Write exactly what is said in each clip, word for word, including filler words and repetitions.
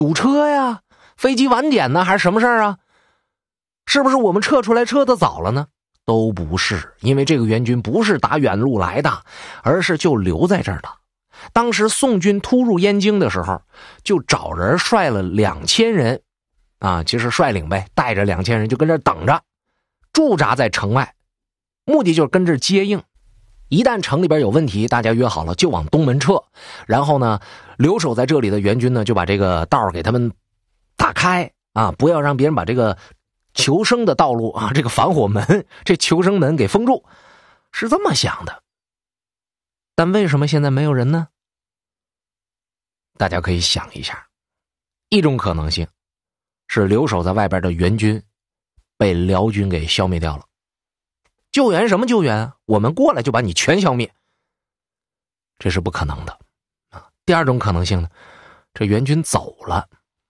堵车呀，飞机晚点呢，还是什么事儿啊？是不是我们撤出来撤得早了呢？都不是，因为这个援军不是打远路来的，而是就留在这儿的。当时宋军突入燕京的时候，就找人率了两千人啊，其实率领呗，带着两千人就跟这儿等着，驻扎在城外，目的就是跟这儿接应。一旦城里边有问题，大家约好了就往东门撤，然后呢，留守在这里的援军呢，就把这个道给他们打开啊，不要让别人把这个求生的道路啊，这个防火门，这求生门给封住，是这么想的。但为什么现在没有人呢？大家可以想一下，一种可能性是留守在外边的援军被辽军给消灭掉了。救援什么救援啊？我们过来就把你全消灭，这是不可能的啊。第二种可能性呢，这援军走了。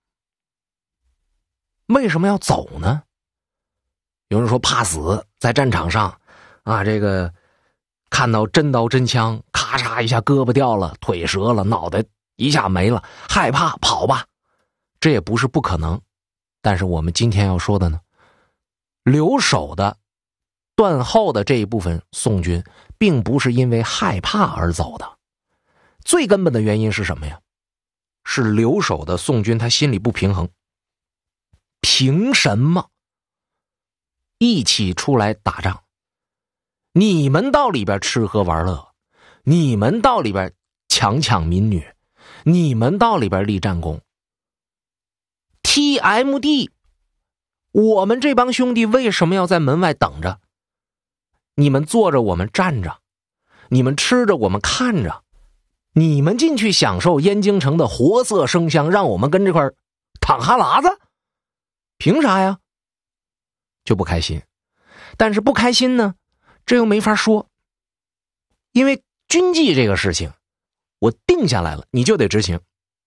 为什么要走呢？有人说怕死，在战场上啊，这个看到真刀真枪，咔嚓一下胳膊掉了，腿折了，脑袋一下没了，害怕跑吧，这也不是不可能。但是我们今天要说的呢，留守的断后的这一部分宋军并不是因为害怕而走的，最根本的原因是什么呀？是留守的宋军他心里不平衡。凭什么一起出来打仗？你们到里边吃喝玩乐，你们到里边强抢民女，你们到里边立战功。 T M D 我们这帮兄弟为什么要在门外等着？你们坐着我们站着，你们吃着我们看着，你们进去享受燕京城的活色生香，让我们跟这块淌哈喇子，凭啥呀？就不开心。但是不开心呢，这又没法说，因为军纪这个事情我定下来了，你就得执行。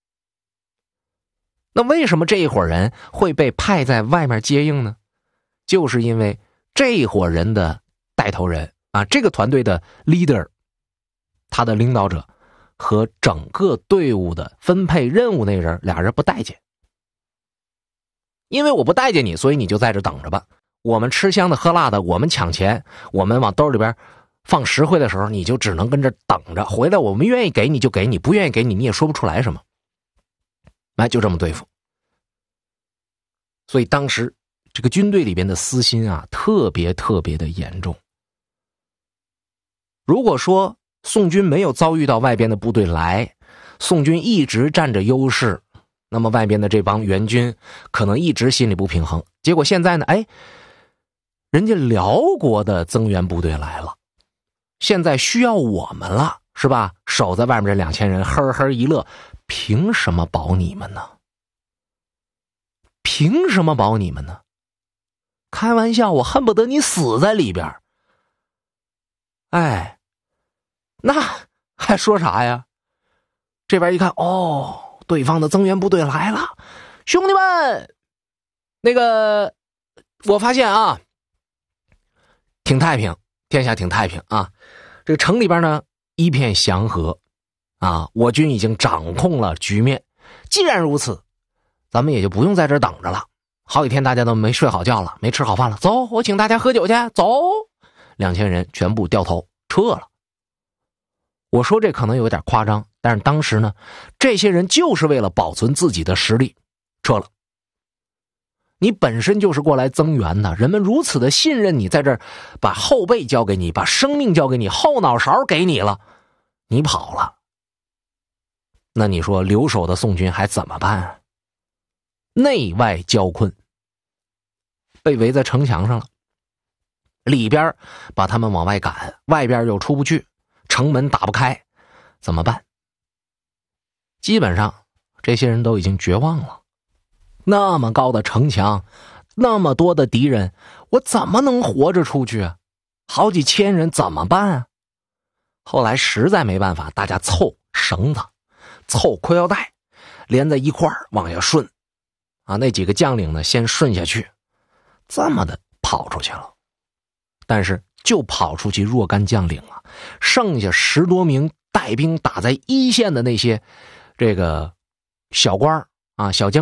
那为什么这一伙人会被派在外面接应呢？就是因为这一伙人的带头人啊，这个团队的 leader， 他的领导者和整个队伍的分配任务那人俩人不待见。因为我不待见你，所以你就在这等着吧。我们吃香的喝辣的，我们抢钱，我们往兜里边放实惠的时候，你就只能跟这等着，回来我们愿意给你就给你，不愿意给你你也说不出来什么。来，就这么对付。所以当时这个军队里边的私心啊，特别特别的严重。如果说宋军没有遭遇到外边的部队来，宋军一直占着优势，那么外边的这帮援军可能一直心里不平衡。结果现在呢，哎，人家辽国的增援部队来了，现在需要我们了，是吧？守在外面这两千人呵呵一乐，凭什么保你们呢？凭什么保你们呢？开玩笑，我恨不得你死在里边。哎，那还说啥呀？这边一看，哦，对方的增援部队来了，兄弟们，那个我发现啊，挺太平，天下挺太平啊。这个城里边呢一片祥和啊，我军已经掌控了局面。既然如此，咱们也就不用在这儿等着了。好几天大家都没睡好觉了，没吃好饭了，走，我请大家喝酒去，走。两千人全部掉头撤了。我说这可能有点夸张，但是当时呢，这些人就是为了保存自己的实力撤了。你本身就是过来增援的，人们如此的信任你，在这儿把后背交给你，把生命交给你，后脑勺给你了，你跑了，那你说留守的宋军还怎么办啊？内外交困，被围在城墙上了，里边把他们往外赶，外边又出不去，城门打不开，怎么办？基本上这些人都已经绝望了。那么高的城墙，那么多的敌人，我怎么能活着出去啊？好几千人怎么办啊？后来实在没办法，大家凑绳子，凑裤腰带，连在一块儿往下顺啊，那几个将领呢先顺下去，这么的跑出去了。但是就跑出去若干将领啊，剩下十多名带兵打在一线的那些这个小官啊，小将